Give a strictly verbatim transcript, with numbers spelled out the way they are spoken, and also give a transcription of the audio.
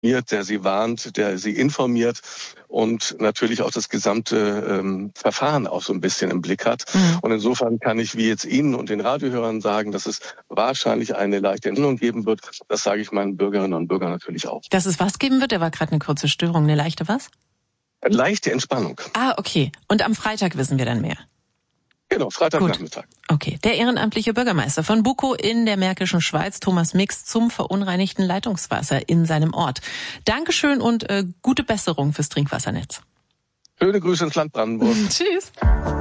der sie warnt, der sie informiert und natürlich auch das gesamte ähm, Verfahren auch so ein bisschen im Blick hat. Mhm. Und insofern kann ich wie jetzt Ihnen und den Radiohörern sagen, dass es wahrscheinlich eine leichte Entzündung geben wird. Das sage ich meinen Bürgerinnen und Bürgern natürlich auch. Dass es was geben wird? Da war gerade eine kurze Störung. Eine leichte was? Leichte Entspannung. Ah, okay. Und am Freitag wissen wir dann mehr? Genau, Freitagnachmittag. Okay. Der ehrenamtliche Bürgermeister von Bukow in der Märkischen Schweiz, Thomas Mix, zum verunreinigten Leitungswasser in seinem Ort. Dankeschön und äh, gute Besserung fürs Trinkwassernetz. Schöne Grüße ins Land Brandenburg. Tschüss.